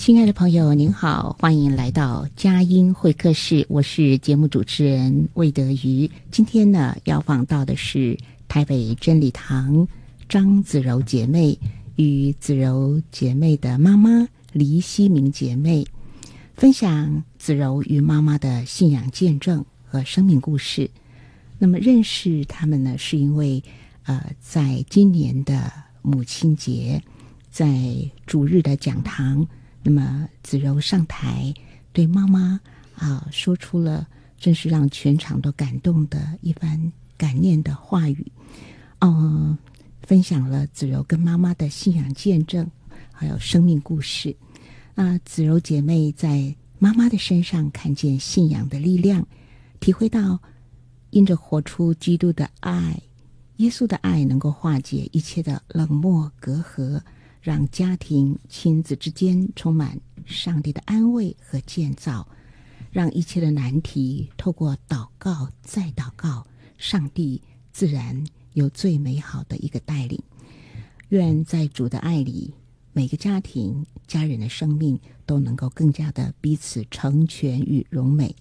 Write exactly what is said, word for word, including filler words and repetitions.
亲爱的朋友您好，欢迎来到佳音会客室，我是节目主持人魏德瑜。今天呢要访到的是台北真理堂张子柔姐妹与子柔姐妹的妈妈黎希明姐妹，分享子柔与妈妈的信仰见证和生命故事。那么认识他们呢，是因为呃，在今年的母亲节，在主日的讲堂，那么子柔上台对妈妈啊说出了真是让全场都感动的一番感念的话语，嗯，分享了子柔跟妈妈的信仰见证，还有生命故事。啊，子柔姐妹在妈妈的身上看见信仰的力量，体会到因着活出基督的爱，耶稣的爱能够化解一切的冷漠隔阂，让家庭亲子之间充满上帝的安慰和建造，让一切的难题透过祷告再祷告，上帝自然有最美好的一个带领。愿在主的爱里，每个家庭家人的生命都能够更加的彼此成全与荣美。